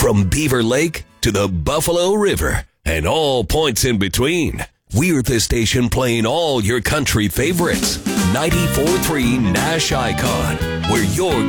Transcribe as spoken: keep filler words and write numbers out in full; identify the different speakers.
Speaker 1: From Beaver Lake to the Buffalo River and all points in between, we're the station playing all your country favorites. ninety-four point three Nash Icon, where your